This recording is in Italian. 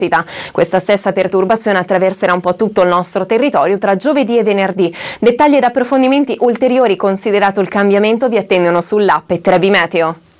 Questa stessa perturbazione attraverserà un po' tutto il nostro territorio tra giovedì e venerdì. Dettagli ed approfondimenti ulteriori considerato il cambiamento vi attendono sull'app Trebi Meteo.